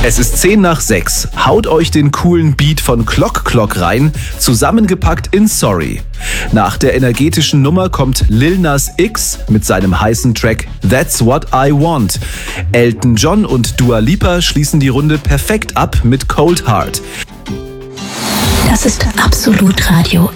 Es ist 6:10. Haut euch den coolen Beat von Clock Clock rein, zusammengepackt in Sorry. Nach der energetischen Nummer kommt Lil Nas X mit seinem heißen Track That's What I Want. Elton John und Dua Lipa schließen die Runde perfekt ab mit Cold Heart. Das ist Absolut Radio.